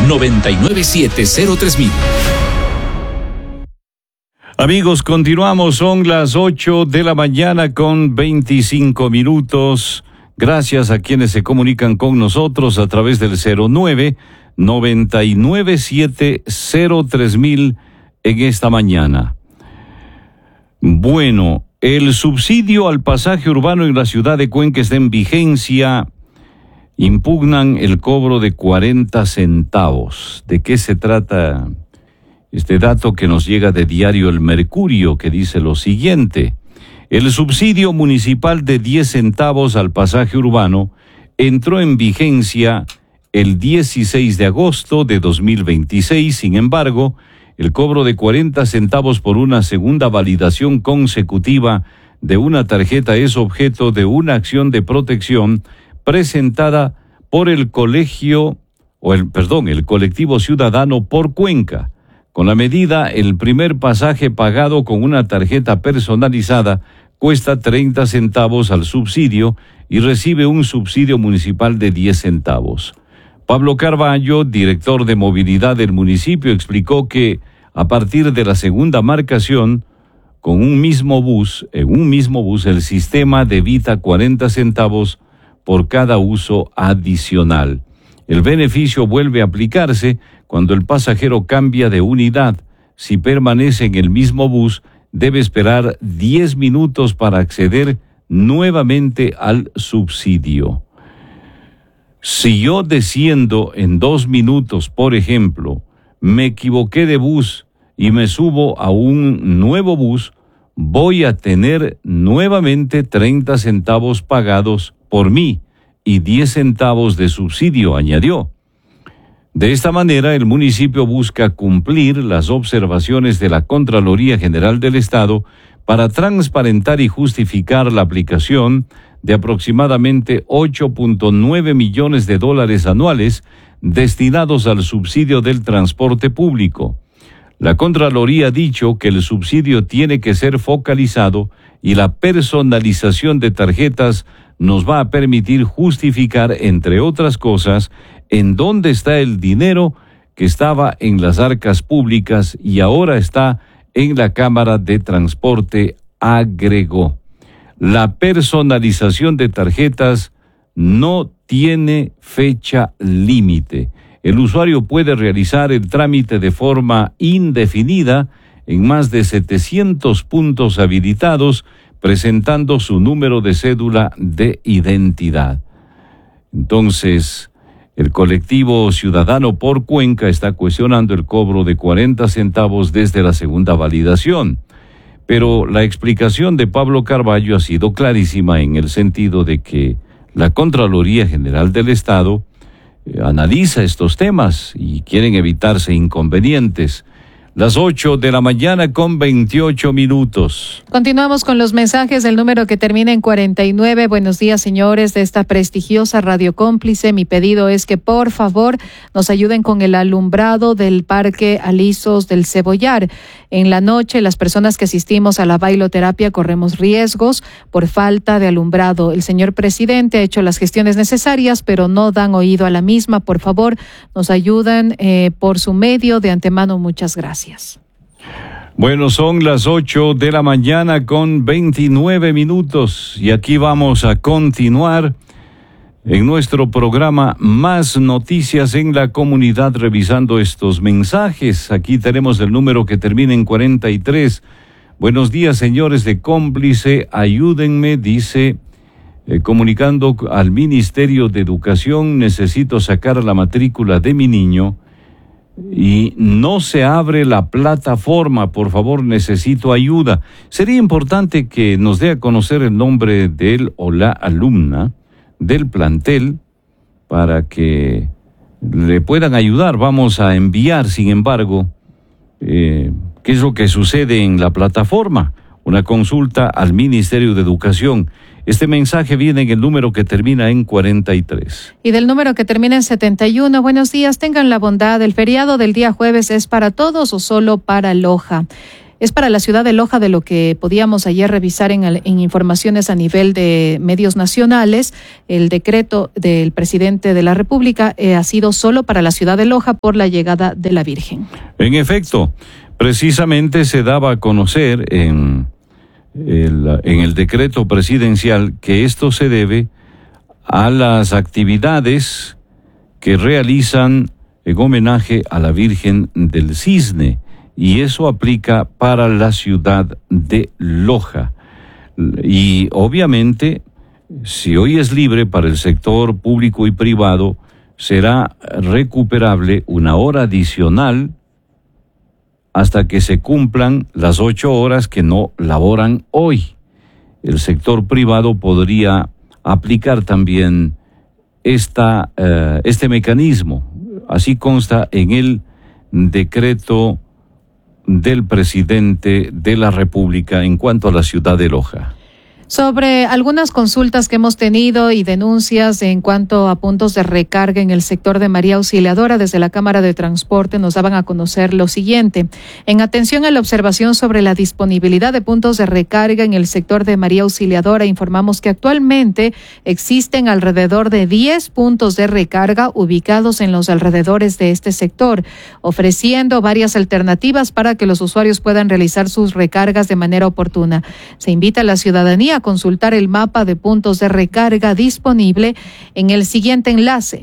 997-03000. Amigos, continuamos, son las 8 de la mañana con 25 minutos. Gracias a quienes se comunican con nosotros a través del 09-997-03000 en esta mañana. Bueno, el subsidio al pasaje urbano en la ciudad de Cuenca está en vigencia. Impugnan el cobro de 40 centavos. ¿De qué se trata este dato que nos llega de Diario El Mercurio, que dice lo siguiente? El subsidio municipal de 10 centavos al pasaje urbano entró en vigencia el 16 de agosto de 2026. Sin embargo, el cobro de 40 centavos por una segunda validación consecutiva de una tarjeta es objeto de una acción de protección presentada por el colectivo ciudadano por Cuenca. Con la medida, el primer pasaje pagado con una tarjeta personalizada cuesta 30 centavos al subsidio y recibe un subsidio municipal de 10 centavos. Pablo Carballo, director de movilidad del municipio, explicó que a partir de la segunda marcación, en un mismo bus, el sistema debita 40 centavos por cada uso adicional. El beneficio vuelve a aplicarse cuando el pasajero cambia de unidad. Si permanece en el mismo bus, debe esperar 10 minutos para acceder nuevamente al subsidio. Si yo desciendo en 2 minutos, por ejemplo, me equivoqué de bus y me subo a un nuevo bus, voy a tener nuevamente 30 centavos pagados por mí y 10 centavos de subsidio, añadió. De esta manera, el municipio busca cumplir las observaciones de la Contraloría General del Estado para transparentar y justificar la aplicación de aproximadamente $8.9 millones anuales destinados al subsidio del transporte público. La Contraloría ha dicho que el subsidio tiene que ser focalizado y la personalización de tarjetas nos va a permitir justificar, entre otras cosas, en dónde está el dinero que estaba en las arcas públicas y ahora está en la Cámara de Transporte, agregó. La personalización de tarjetas no tiene fecha límite. El usuario puede realizar el trámite de forma indefinida en más de 700 puntos habilitados, presentando su número de cédula de identidad. Entonces, el colectivo ciudadano por Cuenca está cuestionando el cobro de 40 centavos desde la segunda validación. Pero la explicación de Pablo Carballo ha sido clarísima en el sentido de que la Contraloría General del Estado analiza estos temas y quieren evitarse inconvenientes. Las 8 de la mañana con 28 minutos. Continuamos con los mensajes del número que termina en 49. Buenos días, señores de esta prestigiosa Radio Cómplice. Mi pedido es que por favor nos ayuden con el alumbrado del Parque Alisos del Cebollar. En la noche, las personas que asistimos a la bailoterapia corremos riesgos por falta de alumbrado. El señor presidente ha hecho las gestiones necesarias, pero no dan oído a la misma. Por favor, nos ayudan por su medio. De antemano, muchas gracias. Bueno, son las 8 de la mañana con 29 minutos y aquí vamos a continuar en nuestro programa Más Noticias en la Comunidad, revisando estos mensajes. Aquí tenemos el número que termina en 43. Buenos días, señores de Cómplice, ayúdenme, dice, comunicando al Ministerio de Educación, necesito sacar la matrícula de mi niño y no se abre la plataforma, por favor, necesito ayuda. Sería importante que nos dé a conocer el nombre de él o la alumna del plantel para que le puedan ayudar. Vamos a enviar, sin embargo, qué es lo que sucede en la plataforma, una consulta al Ministerio de Educación. Este mensaje viene en el número que termina en 43. Y del número que termina en 71. Buenos días, tengan la bondad. ¿El feriado del día jueves es para todos o solo para Loja? Es para la ciudad de Loja, de lo que podíamos ayer revisar en informaciones a nivel de medios nacionales. El decreto del presidente de la República ha sido solo para la ciudad de Loja por la llegada de la Virgen. En efecto, precisamente se daba a conocer en el decreto presidencial que esto se debe a las actividades que realizan en homenaje a la Virgen del Cisne, y eso aplica para la ciudad de Loja. Y obviamente, si hoy es libre para el sector público y privado, será recuperable una hora adicional hasta que se cumplan las 8 horas que no laboran hoy. El sector privado podría aplicar también este mecanismo. Así consta en el decreto del presidente de la República en cuanto a la ciudad de Loja. Sobre algunas consultas que hemos tenido y denuncias en cuanto a puntos de recarga en el sector de María Auxiliadora, desde la Cámara de Transporte nos daban a conocer lo siguiente. En atención a la observación sobre la disponibilidad de puntos de recarga en el sector de María Auxiliadora, informamos que actualmente existen alrededor de 10 puntos de recarga ubicados en los alrededores de este sector, ofreciendo varias alternativas para que los usuarios puedan realizar sus recargas de manera oportuna. Se invita a la ciudadanía a consultar el mapa de puntos de recarga disponible en el siguiente enlace: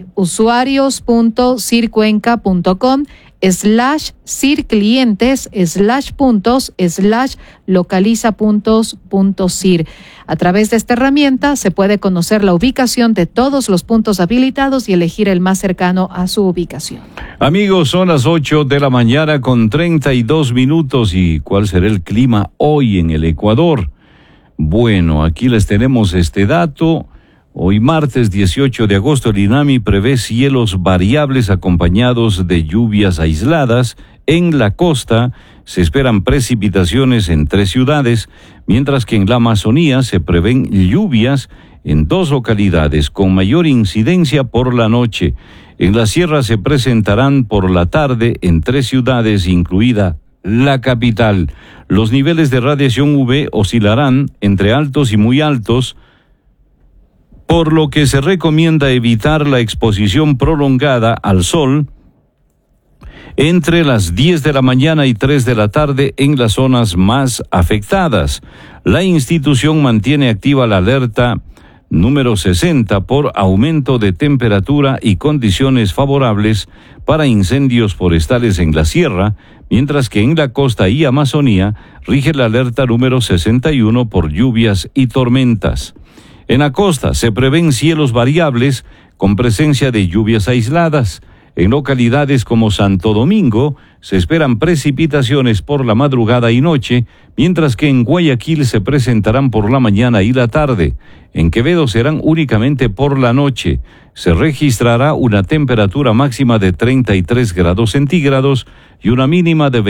usuarios.circuenca.com/clientes/puntos/localiza-puntos.cir. A través de esta herramienta se puede conocer la ubicación de todos los puntos habilitados y elegir el más cercano a su ubicación. Amigos, son las 8 de la mañana con 32 minutos. ¿Y cuál será el clima hoy en el Ecuador? Bueno, aquí les tenemos este dato. Hoy martes 18 de agosto el INAMI prevé cielos variables acompañados de lluvias aisladas. En la costa se esperan precipitaciones en 3 ciudades, mientras que en la Amazonía se prevén lluvias en 2 localidades con mayor incidencia por la noche. En la sierra se presentarán por la tarde en 3 ciudades, incluida la capital. Los niveles de radiación UV oscilarán entre altos y muy altos, por lo que se recomienda evitar la exposición prolongada al sol entre las 10 de la mañana y 3 de la tarde en las zonas más afectadas. La institución mantiene activa la alerta número 60 por aumento de temperatura y condiciones favorables para incendios forestales en la sierra, mientras que en la costa y Amazonía rige la alerta número 61 por lluvias y tormentas. En la costa se prevén cielos variables con presencia de lluvias aisladas. En localidades como Santo Domingo se esperan precipitaciones por la madrugada y noche, mientras que en Guayaquil se presentarán por la mañana y la tarde. En Quevedo serán únicamente por la noche. Se registrará una temperatura máxima de 33 grados centígrados y una mínima de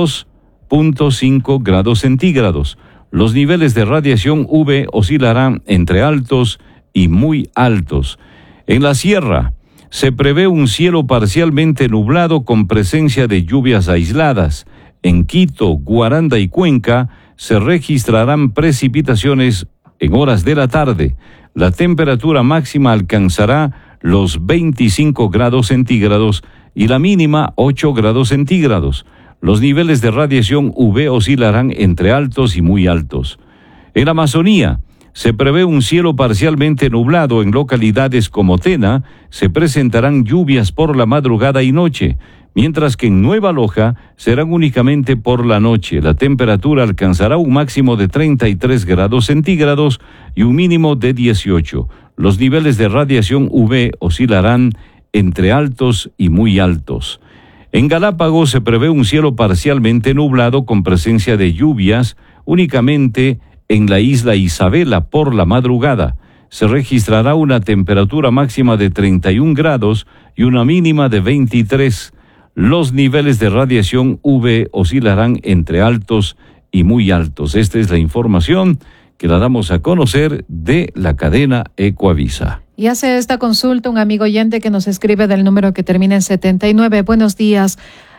22.5 grados centígrados. Los niveles de radiación UV oscilarán entre altos y muy altos. En la sierra se prevé un cielo parcialmente nublado con presencia de lluvias aisladas. En Quito, Guaranda y Cuenca se registrarán precipitaciones en horas de la tarde. La temperatura máxima alcanzará los 25 grados centígrados y la mínima 8 grados centígrados. Los niveles de radiación UV oscilarán entre altos y muy altos. En la Amazonía se prevé un cielo parcialmente nublado. En localidades como Tena se presentarán lluvias por la madrugada y noche, mientras que en Nueva Loja serán únicamente por la noche. La temperatura alcanzará un máximo de 33 grados centígrados y un mínimo de 18. Los niveles de radiación UV oscilarán entre altos y muy altos. En Galápagos se prevé un cielo parcialmente nublado con presencia de lluvias únicamente en la isla Isabela por la madrugada. Se registrará una temperatura máxima de 31 grados y una mínima de 23. Los niveles de radiación UV oscilarán entre altos y muy altos. Esta es la información que la damos a conocer de la cadena Ecoavisa. Y hace esta consulta un amigo oyente que nos escribe del número que termina en 79. Buenos días.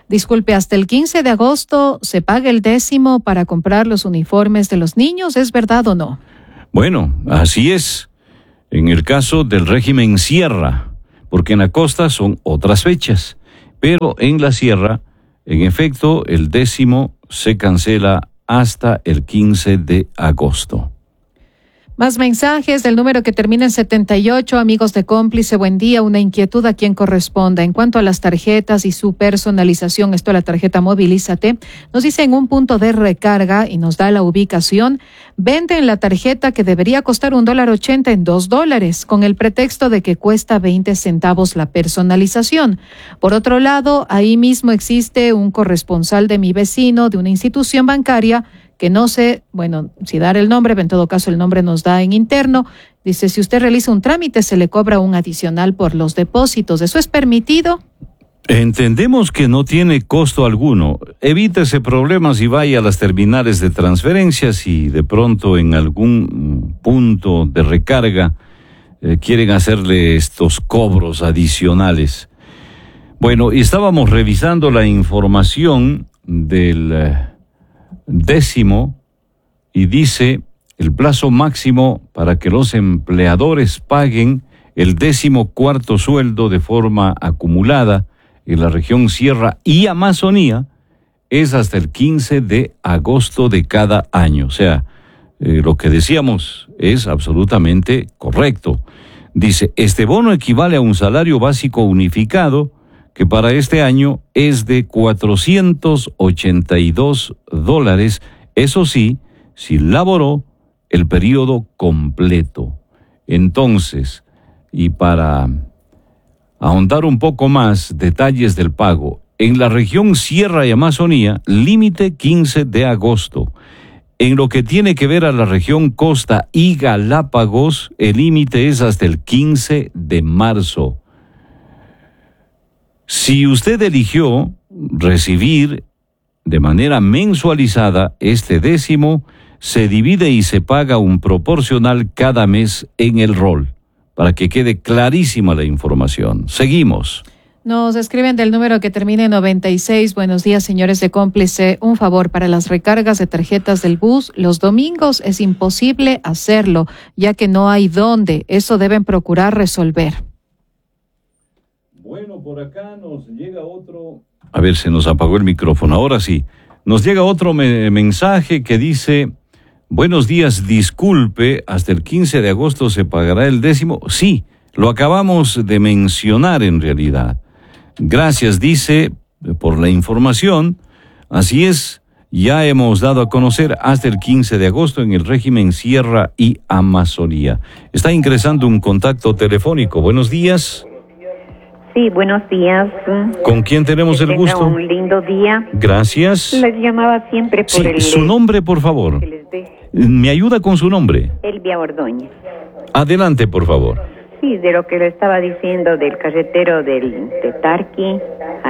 Disculpe, hasta el 15 de agosto se paga el 10º para comprar los uniformes de los niños, ¿es verdad o no? Bueno, así es. En el caso del régimen sierra, porque en la costa son otras fechas, pero en la sierra, en efecto, el 10º se cancela hasta el 15 de agosto. Más mensajes del número que termina en 78, amigos de Cómplice, buen día, una inquietud a quien corresponda. En cuanto a las tarjetas y su personalización, esto es la tarjeta Movilízate, nos dice en un punto de recarga y nos da la ubicación, venden la tarjeta que debería costar $1.80 en $2, con el pretexto de que cuesta 20 centavos la personalización. Por otro lado, ahí mismo existe un corresponsal de mi vecino de una institución bancaria que no sé, bueno, si dar el nombre, pero en todo caso el nombre nos da en interno. Dice, si usted realiza un trámite, se le cobra un adicional por los depósitos. ¿Eso es permitido? Entendemos que no tiene costo alguno. Evítese problemas y vaya a las terminales de transferencias y de pronto en algún punto de recarga quieren hacerle estos cobros adicionales. Bueno, y estábamos revisando la información del 10º y dice el plazo máximo para que los empleadores paguen el 14º sueldo de forma acumulada en la región Sierra y Amazonía es hasta el 15 de agosto de cada año. O sea, lo que decíamos es absolutamente correcto. Dice, este bono equivale a un salario básico unificado que para este año es de $482, eso sí, si laboró el periodo completo. Entonces, y para ahondar un poco más detalles del pago, en la región Sierra y Amazonía, límite 15 de agosto. En lo que tiene que ver a la región Costa y Galápagos, el límite es hasta el 15 de marzo. Si usted eligió recibir de manera mensualizada este 10º, se divide y se paga un proporcional cada mes en el rol, para que quede clarísima la información. Seguimos. Nos escriben del número que termina en 96. Buenos días, señores de Cómplice. Un favor, para las recargas de tarjetas del bus, los domingos es imposible hacerlo, ya que no hay dónde. Eso deben procurar resolver. Bueno, por acá nos llega otro... A ver, se nos apagó el micrófono. Ahora sí. Nos llega otro mensaje que dice... Buenos días, disculpe, hasta el 15 de agosto se pagará el 10º. Sí, lo acabamos de mencionar en realidad. Gracias, dice, por la información. Así es, ya hemos dado a conocer hasta el 15 de agosto en el régimen Sierra y Amazonía. Está ingresando un contacto telefónico. Buenos días. Sí, buenos días. ¿Con quién tenemos el gusto? Un lindo día. Gracias. Les llamaba siempre por su nombre, por favor. ¿Me ayuda con su nombre? Elvia Ordóñez. Adelante, por favor. Sí, de lo que le estaba diciendo del carretero de Tarqui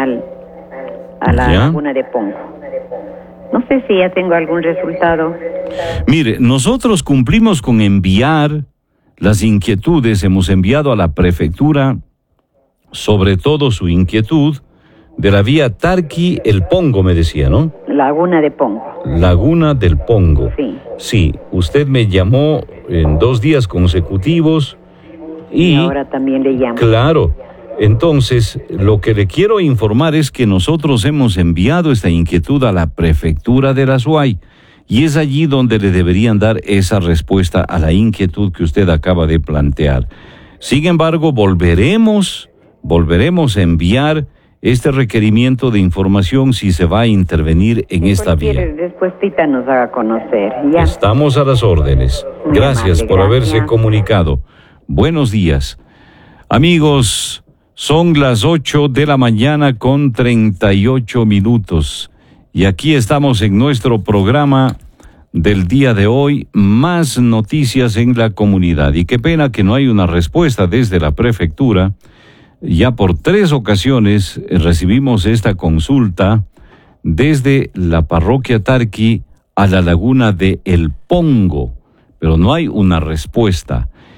a la laguna de Pongo. No sé si ya tengo algún resultado. Mire, nosotros cumplimos con enviar las inquietudes. Hemos enviado a la prefectura, sobre todo su inquietud, de la vía Tarqui-El Pongo, me decía, ¿no? Laguna de Pongo. Laguna del Pongo. Sí. Sí, usted me llamó en 2 días consecutivos y ahora también le llamo. Claro. Entonces, lo que le quiero informar es que nosotros hemos enviado esta inquietud a la prefectura de la SUAY y es allí donde le deberían dar esa respuesta a la inquietud que usted acaba de plantear. Sin embargo, volveremos a enviar este requerimiento de información si se va a intervenir en esta vía. Despuésita nos haga conocer. ¿Ya? Estamos a las órdenes. Gracias por haberse comunicado. Buenos días. Amigos, son las 8 de la mañana con 38 minutos. Y aquí estamos en nuestro programa del día de hoy, más noticias en la comunidad. Y qué pena que no hay una respuesta desde la prefectura. Ya por 3 ocasiones recibimos esta consulta desde la parroquia Tarqui a la laguna de El Pongo, pero no hay una respuesta.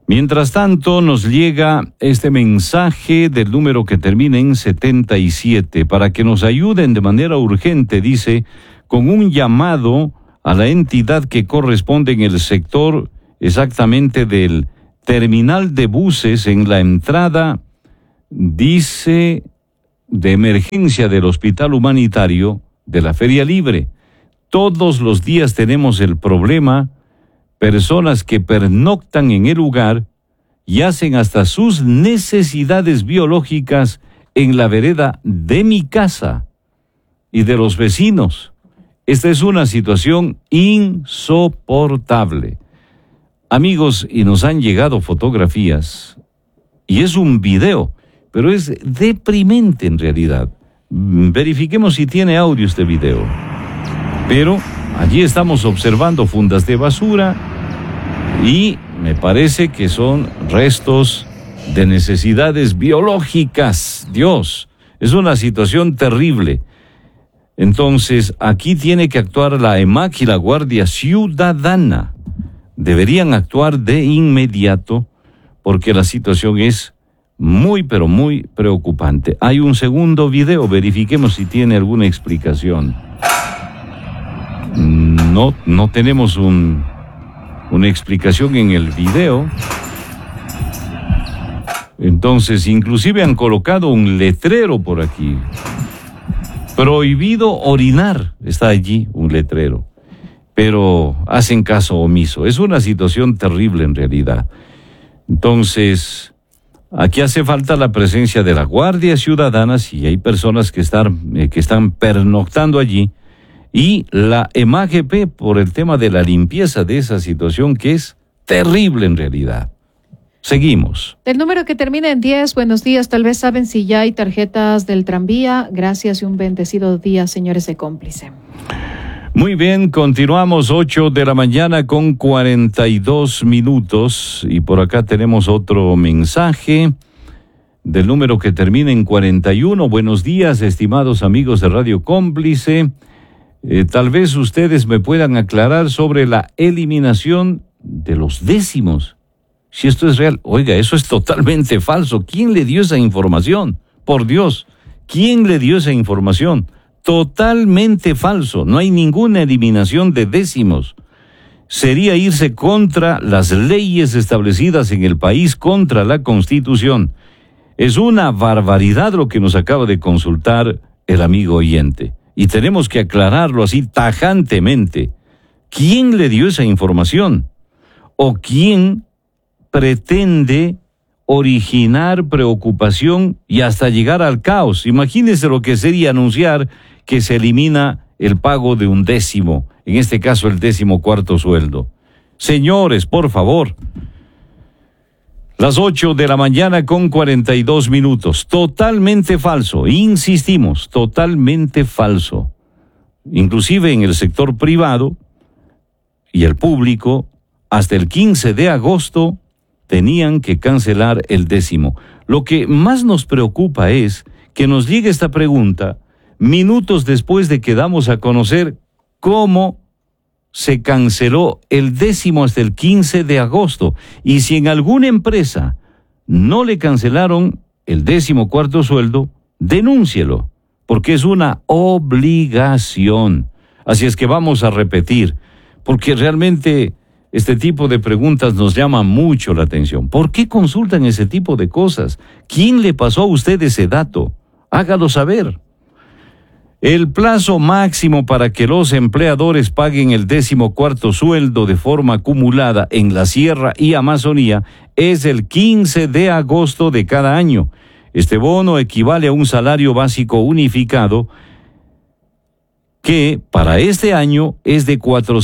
Mientras tanto, nos llega este mensaje del número que termina en 77 para que nos ayuden de manera urgente, dice, con un llamado a la entidad que corresponde en el sector exactamente del terminal de buses en la entrada, dice, de emergencia del Hospital Humanitario de la Feria Libre. Todos los días tenemos el problema, personas que pernoctan en el lugar y hacen hasta sus necesidades biológicas en la vereda de mi casa y de los vecinos. Esta es una situación insoportable. Amigos, y nos han llegado fotografías, y es un video, pero es deprimente en realidad. Verifiquemos si tiene audio este video. Pero allí estamos observando fundas de basura y me parece que son restos de necesidades biológicas. Dios, es una situación terrible. Entonces, aquí tiene que actuar la EMAC y la Guardia Ciudadana. Deberían actuar de inmediato porque la situación es muy, pero muy preocupante. Hay un segundo video, verifiquemos si tiene alguna explicación. No tenemos una explicación en el video. Entonces, inclusive han colocado un letrero por aquí. Prohibido orinar, está allí un letrero. Pero hacen caso omiso. Es una situación terrible en realidad. Entonces, aquí hace falta la presencia de la Guardia Ciudadana si hay personas que están pernoctando allí, y la EMAGP por el tema de la limpieza de esa situación que es terrible en realidad. Seguimos. Del número que termina en 10, buenos días. Tal vez saben si ya hay tarjetas del tranvía. Gracias y un bendecido día, señores de Cómplice. Muy bien, continuamos 8 de la mañana con 42 minutos y por acá tenemos otro mensaje del número que termina en 41. Buenos días, estimados amigos de Radio Cómplice. Tal vez ustedes me puedan aclarar sobre la eliminación de los décimos. Si esto es real, oiga, eso es totalmente falso. ¿Quién le dio esa información? Por Dios, ¿quién le dio esa información? Totalmente falso. No hay ninguna eliminación de décimos. Sería irse contra las leyes establecidas en el país, contra la Constitución. Es una barbaridad lo que nos acaba de consultar el amigo oyente. Y tenemos que aclararlo así tajantemente. ¿Quién le dio esa información? ¿O quién pretende originar preocupación y hasta llegar al caos? Imagínense lo que sería anunciar que se elimina el pago de un décimo, en este caso el 14º sueldo. Señores, por favor. Las 8 de la mañana con 42 minutos. Totalmente falso. Insistimos, totalmente falso. Inclusive en el sector privado y el público, hasta el 15 de agosto tenían que cancelar el décimo. Lo que más nos preocupa es que nos llegue esta pregunta minutos después de que damos a conocer cómo se canceló el décimo hasta el 15 de agosto. Y si en alguna empresa no le cancelaron el 14º sueldo, denúncielo, porque es una obligación. Así es que vamos a repetir, porque realmente este tipo de preguntas nos llama mucho la atención. ¿Por qué consultan ese tipo de cosas? ¿Quién le pasó a usted ese dato? Hágalo saber. El plazo máximo para que los empleadores paguen el 14º sueldo de forma acumulada en la Sierra y Amazonía es el 15 de agosto de cada año. Este bono equivale a un salario básico unificado que para este año es de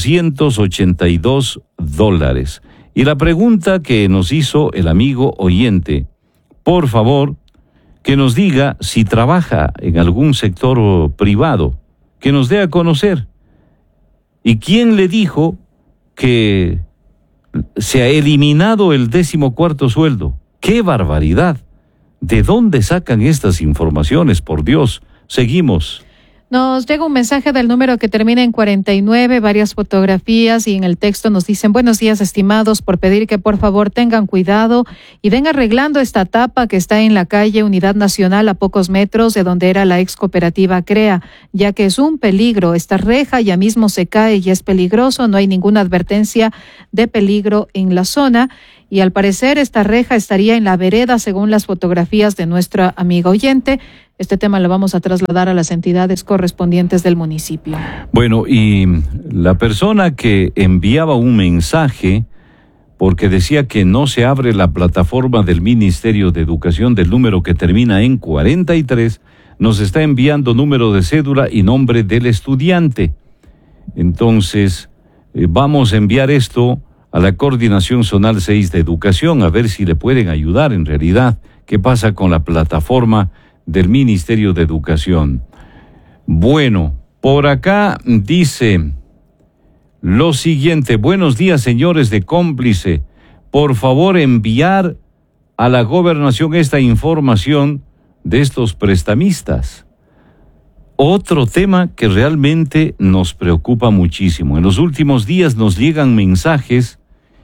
$482. Y la pregunta que nos hizo el amigo oyente, por favor, que nos diga si trabaja en algún sector privado, que nos dé a conocer. ¿Y quién le dijo que se ha eliminado el 14º sueldo? ¡Qué barbaridad! ¿De dónde sacan estas informaciones? Por Dios, seguimos. Nos llega un mensaje del número que termina en 49, varias fotografías, y en el texto nos dicen: buenos días, estimados, por pedir que por favor tengan cuidado y ven arreglando esta tapa que está en la calle Unidad Nacional a pocos metros de donde era la ex cooperativa CREA, ya que es un peligro. Esta reja ya mismo se cae y es peligroso, no hay ninguna advertencia de peligro en la zona. Y al parecer esta reja estaría en la vereda según las fotografías de nuestra amiga oyente. Este tema lo vamos a trasladar a las entidades correspondientes del municipio. Bueno, y la persona que enviaba un mensaje porque decía que no se abre la plataforma del Ministerio de Educación del número que termina en 43, nos está enviando número de cédula y nombre del estudiante. Entonces, vamos a enviar esto a la Coordinación Zonal 6 de Educación, a ver si le pueden ayudar en realidad. ¿Qué pasa con la plataforma del Ministerio de Educación? Bueno, por acá dice lo siguiente: buenos días, señores de Cómplice, por favor enviar a la gobernación esta información de estos prestamistas. Otro tema que realmente nos preocupa muchísimo. En los últimos días nos llegan mensajes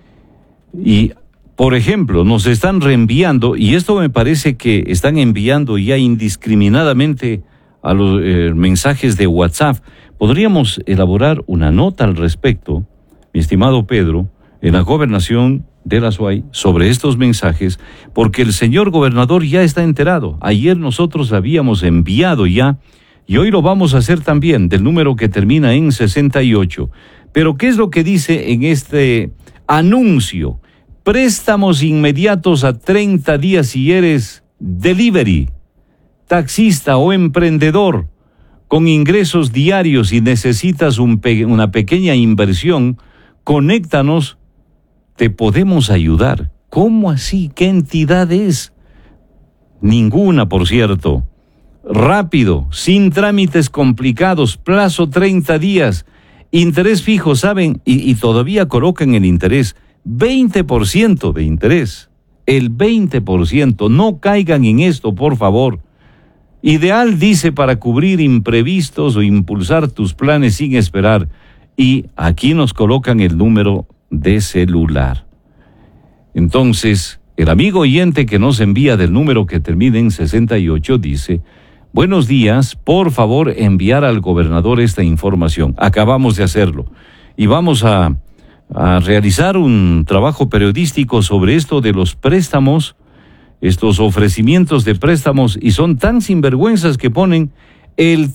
y, por ejemplo, nos están reenviando, y esto me parece que están enviando ya indiscriminadamente a los mensajes de WhatsApp. Podríamos elaborar una nota al respecto, mi estimado Pedro, en la gobernación de la SUAY sobre estos mensajes, porque el señor gobernador ya está enterado. Ayer nosotros habíamos enviado ya, y hoy lo vamos a hacer también, del número que termina en 68. Pero ¿qué es lo que dice en este anuncio? Préstamos inmediatos a 30 días si eres delivery, taxista o emprendedor con ingresos diarios y necesitas una pequeña inversión. Conéctanos, te podemos ayudar. ¿Cómo así? ¿Qué entidad es? Ninguna, por cierto. Rápido, sin trámites complicados, plazo 30 días, interés fijo, ¿saben? Y todavía colocan el interés, 20% de interés, el 20%, no caigan en esto, por favor. Ideal, dice, para cubrir imprevistos o impulsar tus planes sin esperar. Y aquí nos colocan el número de celular. Entonces, el amigo oyente que nos envía del número que termina en 68 dice: buenos días, por favor enviar al gobernador esta información. Acabamos de hacerlo y vamos a realizar un trabajo periodístico sobre esto de los préstamos, estos ofrecimientos de préstamos, y son tan sinvergüenzas que ponen el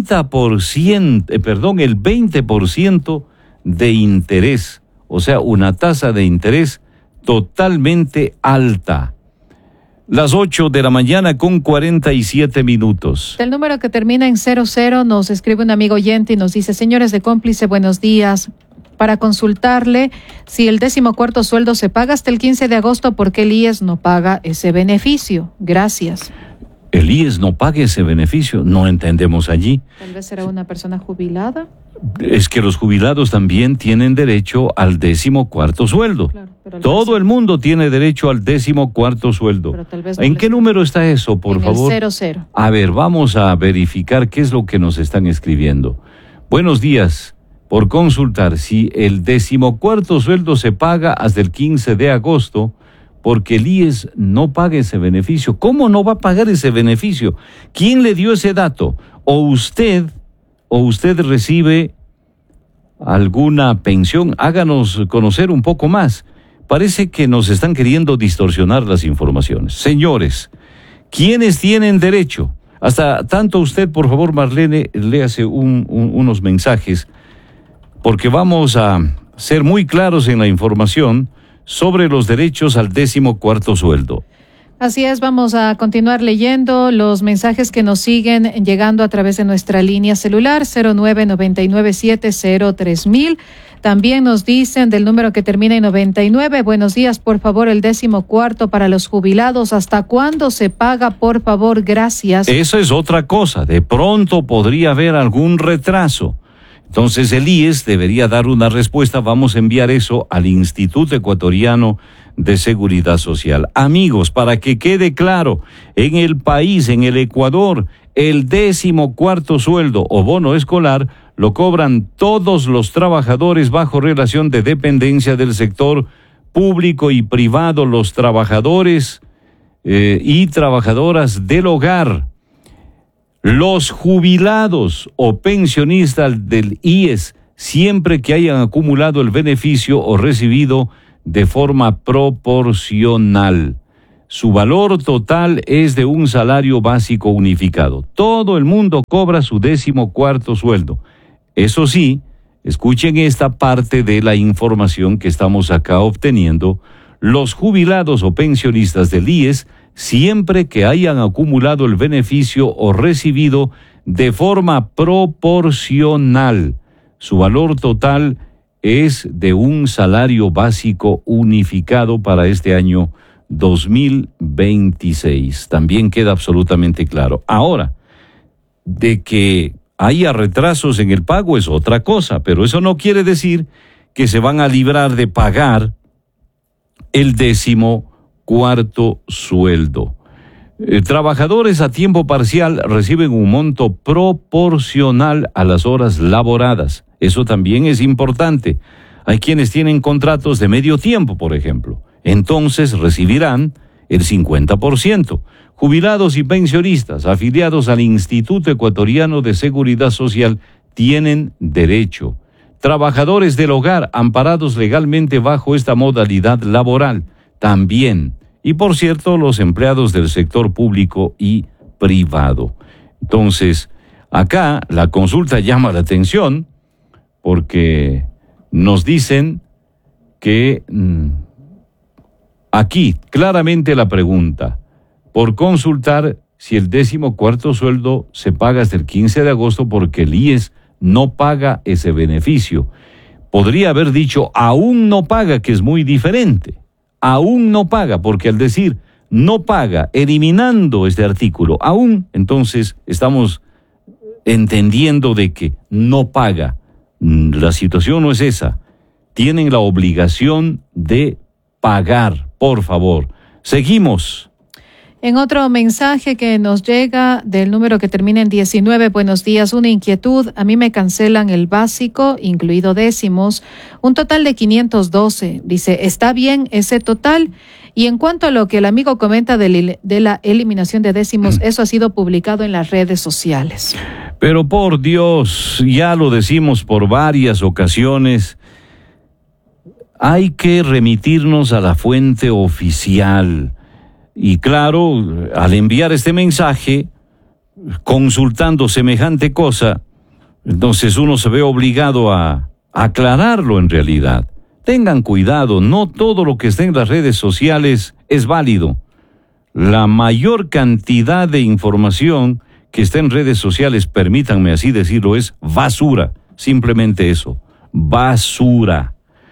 20% de interés, o sea, una tasa de interés totalmente alta. Las 8 de la mañana con 47 minutos. El número que termina en 00 nos escribe un amigo oyente y nos dice: señores de Cómplice, buenos días. Para consultarle si el 14º sueldo se paga hasta el 15 de agosto, ¿por qué el IES no paga ese beneficio? Gracias. ¿El IES no paga ese beneficio? No entendemos allí. Tal vez será una persona jubilada. Es que los jubilados también tienen derecho al 14º sueldo. Claro, todo el mundo tiene derecho al 14º sueldo. Pero tal vez no. ¿En qué número está eso, por favor? En el 00. A ver, vamos a verificar qué es lo que nos están escribiendo. Buenos días. Por consultar si el 14º sueldo se paga hasta el 15 de agosto, porque el IES no paga ese beneficio. ¿Cómo no va a pagar ese beneficio? ¿Quién le dio ese dato? ¿O usted recibe alguna pensión? Háganos conocer un poco más. Parece que nos están queriendo distorsionar las informaciones. Señores, ¿quiénes tienen derecho? Hasta tanto usted, por favor, Marlene, léase unos mensajes, porque vamos a ser muy claros en la información sobre los derechos al 14º sueldo. Así es, vamos a continuar leyendo los mensajes que nos siguen llegando a través de nuestra línea celular 0999703000. También nos dicen del número que termina en 99, buenos días, por favor, el 14º para los jubilados, ¿hasta cuándo se paga, por favor? Gracias. Eso es otra cosa, de pronto podría haber algún retraso. Entonces el IES debería dar una respuesta. Vamos a enviar eso al Instituto Ecuatoriano de Seguridad Social. Amigos, para que quede claro, en el país, en el Ecuador, El 14º sueldo o bono escolar lo cobran todos los trabajadores bajo relación de dependencia del sector público y privado, los trabajadores y trabajadoras del hogar. Los jubilados o pensionistas del IES, siempre que hayan acumulado el beneficio o recibido de forma proporcional. Su valor total es de un salario básico unificado. Todo el mundo cobra su 14º sueldo. Eso sí, escuchen esta parte de la información que estamos acá obteniendo. Los jubilados o pensionistas del IES, siempre que hayan acumulado el beneficio o recibido de forma proporcional. Su valor total es de un salario básico unificado para este año 2026. También queda absolutamente claro. Ahora, de que haya retrasos en el pago es otra cosa, pero eso no quiere decir que se van a librar de pagar el 14º sueldo. Trabajadores a tiempo parcial reciben un monto proporcional a las horas laboradas. Eso también es importante. Hay quienes tienen contratos de medio tiempo, por ejemplo. Entonces recibirán el 50%. Jubilados y pensionistas afiliados al Instituto Ecuatoriano de Seguridad Social tienen derecho. Trabajadores del hogar amparados legalmente bajo esta modalidad laboral también. Y por cierto, los empleados del sector público y privado. Entonces, acá la consulta llama la atención porque nos dicen que aquí claramente la pregunta, por consultar si el 14º sueldo se paga hasta el 15 de agosto porque el IES no paga ese beneficio. Podría haber dicho aún no paga, que es muy diferente. Aún no paga, porque al decir no paga, eliminando este artículo, aún, entonces estamos entendiendo de que no paga. La situación no es esa. Tienen la obligación de pagar, por favor. Seguimos. En otro mensaje que nos llega del número que termina en 19, buenos días, una inquietud, a mí me cancelan el básico, incluido décimos, un total de 512, dice, ¿está bien ese total? Y en cuanto a lo que el amigo comenta de la eliminación de décimos, eso ha sido publicado en las redes sociales. Pero por Dios, ya lo decimos por varias ocasiones, hay que remitirnos a la fuente oficial. Y claro, al enviar este mensaje, consultando semejante cosa, entonces uno se ve obligado a aclararlo en realidad. Tengan cuidado, no todo lo que está en las redes sociales es válido. La mayor cantidad de información que está en redes sociales, permítanme así decirlo, es basura. Simplemente eso, basura.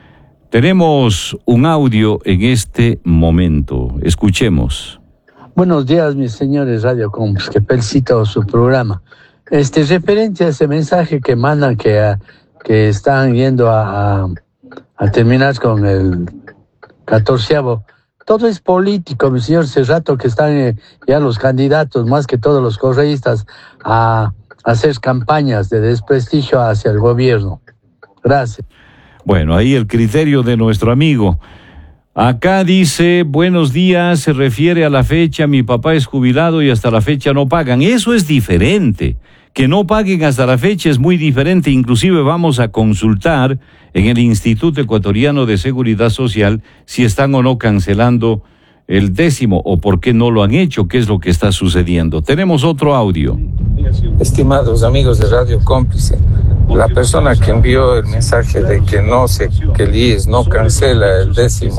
Tenemos un audio en este momento. Escuchemos. Buenos días, mis señores Radio Comps, que felicito su programa. Referente a ese mensaje que mandan que están yendo a terminar con el 14º. Todo es político, mi señor. Hace rato que están ya los candidatos, más que todos los correístas, a hacer campañas de desprestigio hacia el gobierno. Gracias. Bueno, ahí el criterio de nuestro amigo. Acá dice, buenos días, se refiere a la fecha, mi papá es jubilado y hasta la fecha no pagan. Eso es diferente. Que no paguen hasta la fecha es muy diferente. Inclusive vamos a consultar en el Instituto Ecuatoriano de Seguridad Social si están o no cancelando el 10º o por qué no lo han hecho, qué es lo que está sucediendo. Tenemos otro audio. Estimados amigos de Radio Cómplice, la persona que envió el mensaje de que que el IES no cancela el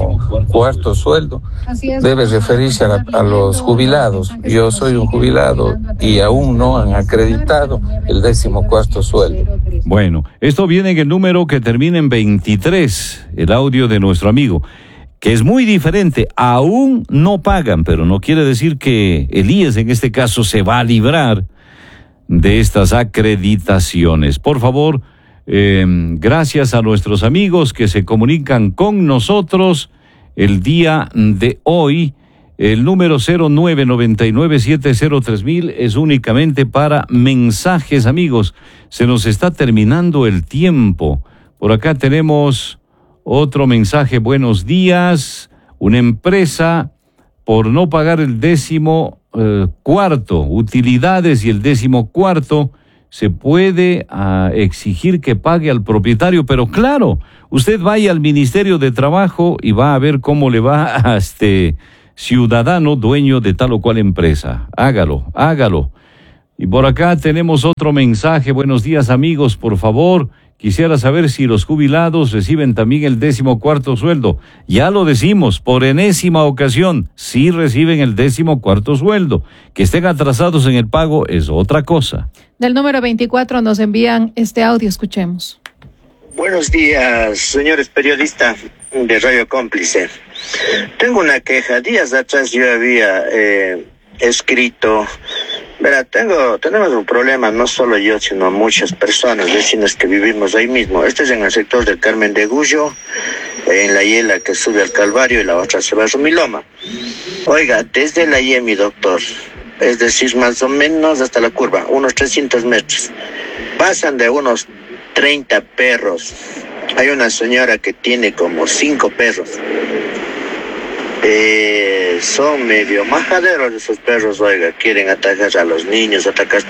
14º sueldo, debe referirse a los jubilados. Yo soy un jubilado y aún no han acreditado el 14º sueldo. Bueno, esto viene en el número que termina en 23, el audio de nuestro amigo, que es muy diferente. Aún no pagan, pero no quiere decir que el IES en este caso se va a librar de estas acreditaciones. Por favor, gracias a nuestros amigos que se comunican con nosotros el día de hoy. El número 0999703000 es únicamente para mensajes, amigos. Se nos está terminando el tiempo. Por acá tenemos otro mensaje. Buenos días. Una empresa, por no pagar el 14º, utilidades y el 14º, se puede exigir que pague al propietario, pero claro, usted vaya al Ministerio de Trabajo y va a ver cómo le va a este ciudadano dueño de tal o cual empresa. Hágalo. Y por acá tenemos otro mensaje. Buenos días, amigos, por favor, quisiera saber si los jubilados reciben también el 14º sueldo. Ya lo decimos, por enésima ocasión, sí reciben el 14º sueldo. Que estén atrasados en el pago es otra cosa. Del número 24 nos envían este audio, escuchemos. Buenos días, señores periodistas de Radio Cómplice. Tengo una queja. Días atrás yo había escrito. Verá, tenemos un problema, no solo yo, sino muchas personas, vecinos que vivimos ahí mismo. Este es en el sector del Carmen de Gullo, en la hiela que sube al Calvario y la otra se va a Rumiloma. Oiga, desde la IE, mi doctor, es decir, más o menos hasta la curva, unos 300 metros. Pasan de unos 30 perros. Hay una señora que tiene como 5 perros. Son medio majaderos esos perros, oiga, quieren atacar a los niños.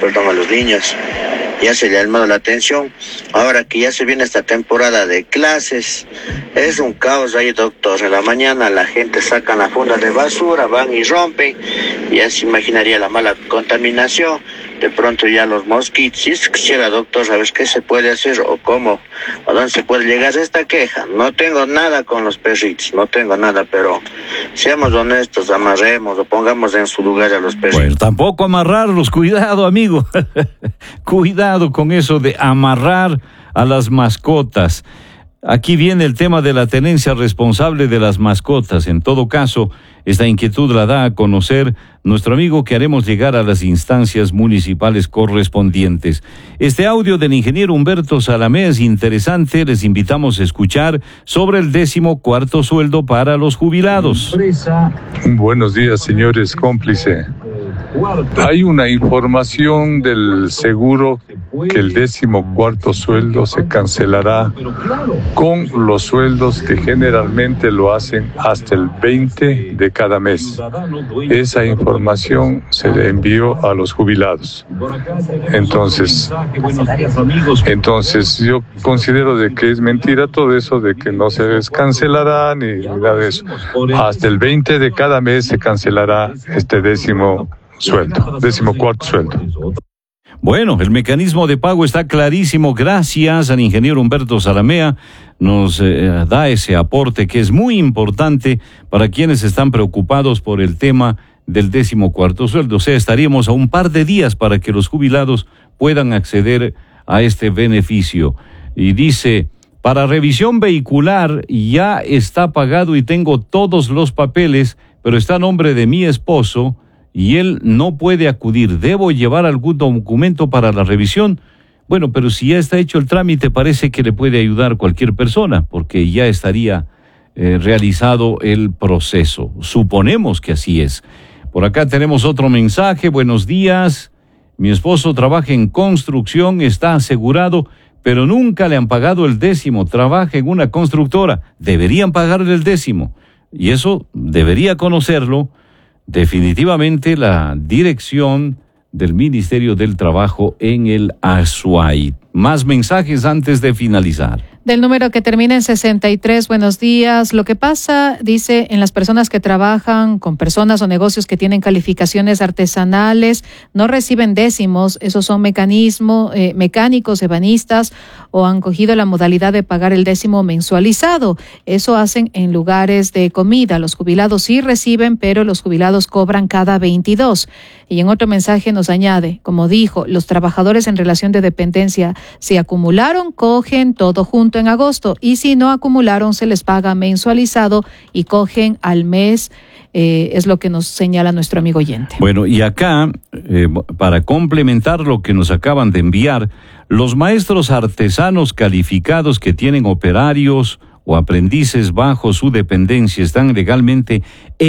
Ya se le ha llamado la atención. Ahora que ya se viene esta temporada de clases, es un caos ahí, doctor. En la mañana la gente saca la funda de basura, van y rompen, ya se imaginaría la mala contaminación. De pronto ya los mosquitos. Si quisiera, doctor, ¿sabes qué se puede hacer o cómo? ¿A dónde se puede llegar a esta queja? No tengo nada con los perritos, no tengo nada, pero seamos honestos, amarremos o pongamos en su lugar a los perritos. Bueno, tampoco amarrarlos, cuidado, amigo. Cuidado con eso de amarrar a las mascotas. Aquí viene el tema de la tenencia responsable de las mascotas. En todo caso, esta inquietud la da a conocer nuestro amigo, que haremos llegar a las instancias municipales correspondientes. Este audio del ingeniero Humberto Salamé es interesante. Les invitamos a escuchar sobre el 14º sueldo para los jubilados. Buenos días, señores cómplice. Hay una información del seguro que el 14º sueldo se cancelará con los sueldos que generalmente lo hacen hasta el 20 de cada mes. Esa información se le envió a los jubilados. Entonces yo considero de que es mentira todo eso de que no se les cancelará ni nada de eso. Hasta el 20 de cada mes se cancelará este 14º sueldo. Bueno, el mecanismo de pago está clarísimo. Gracias al ingeniero Humberto Salamea. Nos da ese aporte que es muy importante para quienes están preocupados por el tema del 14º sueldo. O sea, estaríamos a un par de días para que los jubilados puedan acceder a este beneficio. Y dice, para revisión vehicular ya está pagado y tengo todos los papeles, pero está a nombre de mi esposo y él no puede acudir. ¿Debo llevar algún documento para la revisión? Bueno, pero si ya está hecho el trámite, parece que le puede ayudar cualquier persona, porque ya estaría realizado el proceso. Suponemos que así es. Por acá tenemos otro mensaje. Buenos días. Mi esposo trabaja en construcción, está asegurado, pero nunca le han pagado el 10º. Trabaja en una constructora. Deberían pagarle el 10º. Y eso debería conocerlo definitivamente la dirección del Ministerio del Trabajo en el Azuay. Más mensajes antes de finalizar. Del número que termina en 63, buenos días. Lo que pasa, dice, en las personas que trabajan con personas o negocios que tienen calificaciones artesanales, no reciben décimos. Esos son mecánicos, ebanistas, o han cogido la modalidad de pagar el 10º mensualizado. Eso hacen en lugares de comida. Los jubilados sí reciben, pero los jubilados cobran cada 22. Y en otro mensaje nos añade, como dijo, los trabajadores en relación de dependencia, si acumularon, cogen todo junto en agosto, y si no acumularon, se les paga mensualizado y cogen al mes. Es lo que nos señala nuestro amigo oyente. Bueno, y acá, para complementar lo que nos acaban de enviar, los maestros artesanos calificados que tienen operarios o aprendices bajo su dependencia están legalmente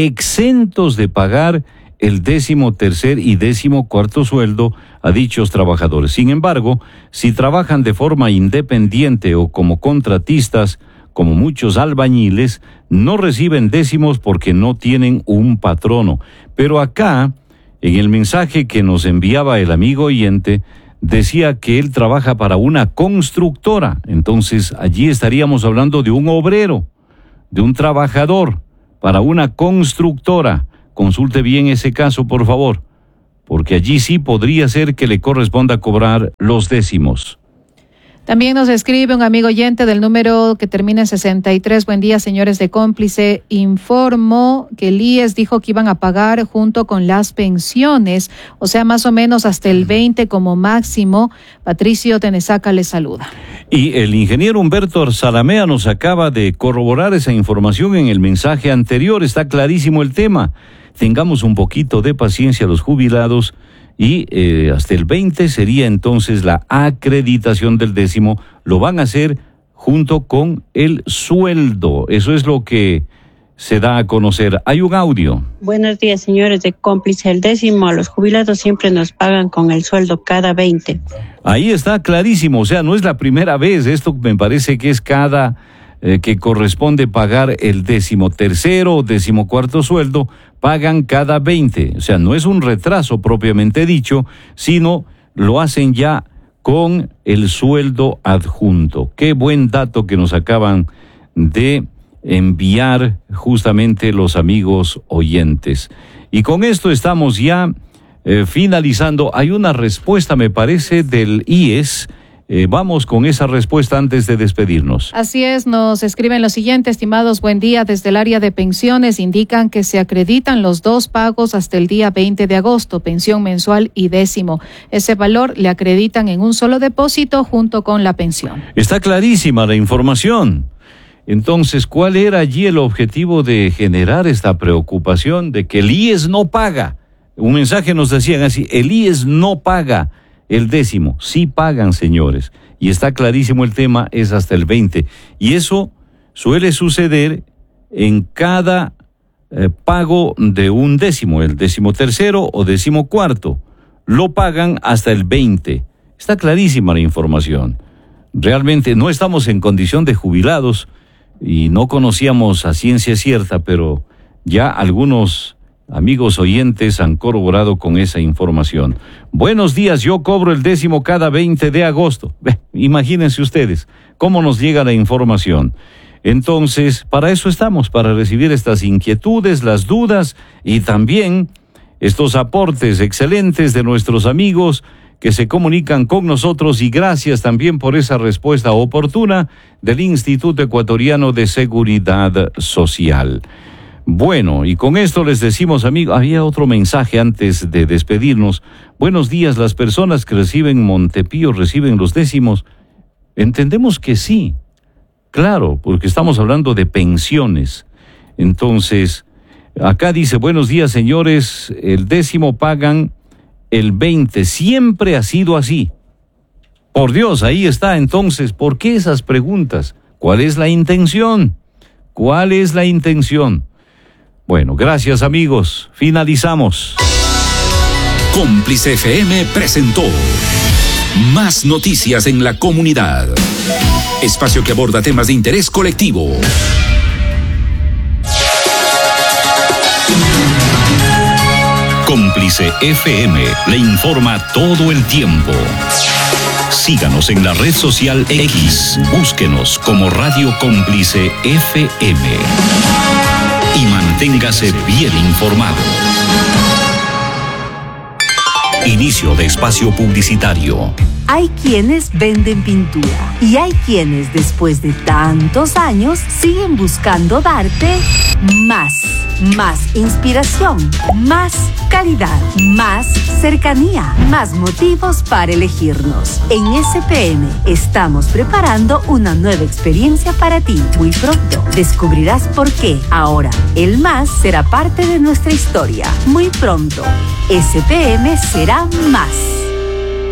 exentos de pagar el 13º y 14º sueldo a dichos trabajadores. Sin embargo, si trabajan de forma independiente o como contratistas, como muchos albañiles, no reciben décimos porque no tienen un patrono. Pero acá, en el mensaje que nos enviaba el amigo oyente, decía que él trabaja para una constructora. Entonces, allí estaríamos hablando de un obrero, de un trabajador, para una constructora. Consulte bien ese caso, por favor, porque allí sí podría ser que le corresponda cobrar los décimos. También nos escribe un amigo oyente del número que termina en 63. Buen día, señores de Cómplice. Informo que el IES dijo que iban a pagar junto con las pensiones, o sea, más o menos hasta el 20 como máximo. Patricio Tenesaca les saluda. Y el ingeniero Humberto Arzalamea nos acaba de corroborar esa información en el mensaje anterior. Está clarísimo el tema. Tengamos un poquito de paciencia los jubilados. Y hasta el 20 sería entonces la acreditación del décimo. Lo van a hacer junto con el sueldo. Eso es lo que se da a conocer. Hay un audio. Buenos días, señores de Cómplice. El décimo a los jubilados siempre nos pagan con el sueldo cada 20. Ahí está clarísimo. O sea, no es la primera vez. Esto me parece que es cada que corresponde pagar el 13º o 14º sueldo, pagan cada 20. O sea, no es un retraso propiamente dicho, sino lo hacen ya con el sueldo adjunto. Qué buen dato que nos acaban de enviar justamente los amigos oyentes. Y con esto estamos ya finalizando. Hay una respuesta, me parece, del IES. Vamos con esa respuesta antes de despedirnos. Así es, nos escriben lo siguiente: estimados, buen día. Desde el área de pensiones indican que se acreditan los dos pagos hasta el día 20 de agosto, pensión mensual y décimo. Ese valor le acreditan en un solo depósito junto con la pensión. Está clarísima la información. Entonces, ¿cuál era allí el objetivo de generar esta preocupación de que el IES no paga? Un mensaje nos decían así: el IES no paga el décimo. Sí pagan, señores, y está clarísimo el tema, es hasta el 20, y eso suele suceder en cada pago de un décimo, el 13º o 14º, lo pagan hasta el 20. Está clarísima la información. Realmente no estamos en condición de jubilados y no conocíamos a ciencia cierta, pero ya algunos amigos oyentes han corroborado con esa información. Buenos días, yo cobro el décimo cada 20 de agosto. Imagínense ustedes cómo nos llega la información. Entonces, para eso estamos, para recibir estas inquietudes, las dudas y también estos aportes excelentes de nuestros amigos que se comunican con nosotros, y gracias también por esa respuesta oportuna del Instituto Ecuatoriano de Seguridad Social. Bueno, y con esto les decimos, amigos, había otro mensaje antes de despedirnos. Buenos días, las personas que reciben Montepío reciben los décimos. Entendemos que sí, claro, porque estamos hablando de pensiones. Entonces, acá dice: buenos días, señores, el décimo pagan el 20, siempre ha sido así. Por Dios, ahí está. Entonces, ¿por qué esas preguntas? ¿Cuál es la intención? ¿Cuál es la intención? Bueno, gracias, amigos. Finalizamos. Cómplice FM presentó Más Noticias en la Comunidad. Espacio que aborda temas de interés colectivo. Cómplice FM le informa todo el tiempo. Síganos en la red social X. Búsquenos como Radio Cómplice FM. Y manténgase bien informado. Inicio de espacio publicitario. Hay quienes venden pintura y hay quienes después de tantos años siguen buscando darte más inspiración, más calidad, más cercanía, más motivos para elegirnos. En SPM estamos preparando una nueva experiencia para ti. Muy pronto descubrirás por qué ahora el más será parte de nuestra historia. Muy pronto, SPM será más.